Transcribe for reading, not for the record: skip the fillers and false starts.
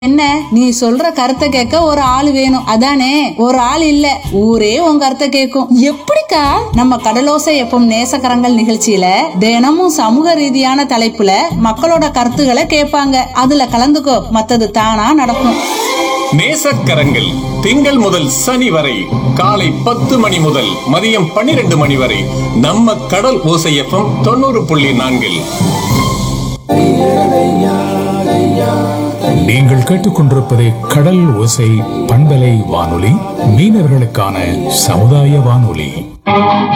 என்ன நீ சொல்ற கருத்தை கேட்க ஒரு ஆள் வேணும் அதானே? ஒரு ஆள் இல்ல, ஊரே உன் கருத்தை கேட்கும். எப்படிக்கா? நம்ம கடலோசை எப்பம் நேசக்கரங்கள் நிகழ்ச்சியில தினமும் சமூக ரீதியான தலைப்புல மக்களோட கருத்துக்களை கேட்பாங்க. அதுல கலந்துக்கோ, மத்தது தானா நடக்கும். நேசக்கரங்கள் திங்கள் முதல் சனி வரை காலை 10 மணி முதல் மதியம் 12 மணி வரை நம்ம கடல் ஓசை FM 90.4. நீங்கள் கேட்டுக்கொண்டிருப்பது கடல் ஓசை பண்பலை வானொலி, மீனவர்களுக்கான சமுதாய வானொலி.